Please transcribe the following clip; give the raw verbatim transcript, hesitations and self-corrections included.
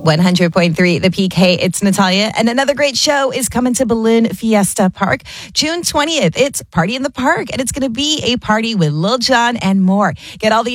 one hundred point three The P K. It's Natalia. And another great show is coming to Balloon Fiesta Park June twentieth. It's Party in the Park, and it's going to be a party with Lil Jon and more. Get all the